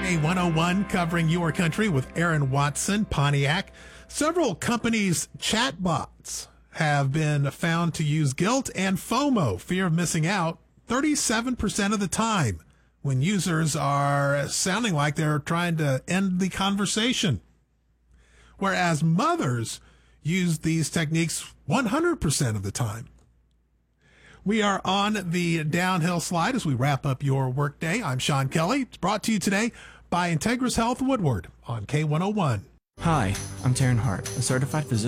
A101 covering your country with Aaron Watson, Pontiac. Several companies' chatbots have been found to use guilt and FOMO, fear of missing out, 37% of the time when users are sounding like they're trying to end the conversation. Whereas mothers use these techniques 100% of the time. We are on the downhill slide as we wrap up your workday. I'm Sean Kelly. It's brought to you today by Integris Health Woodward on K101. Hi, I'm Taryn Hart, a certified physician